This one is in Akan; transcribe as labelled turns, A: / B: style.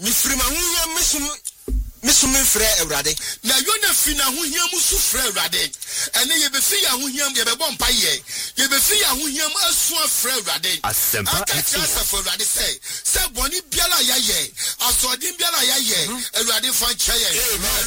A: mifiri ma hunya mesum frɛ Awurade
B: na yona fi na hohia mu su frɛ Awurade ene ye be fi ya hohia ye be bɔ mpaye ye be fi ya hohia mu asu frɛ Awurade aka kyerɛ for Awurade sɛ bɔne biara ya ye asɔden biara ya ye Awurade fa nkyɛ ye